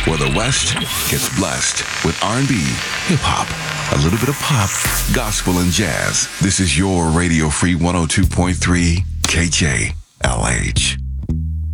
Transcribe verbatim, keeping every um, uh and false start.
where the West gets blessed with R and B, hip-hop, a little bit of pop, gospel, and jazz. This is your Radio Free one oh two point three K J L H.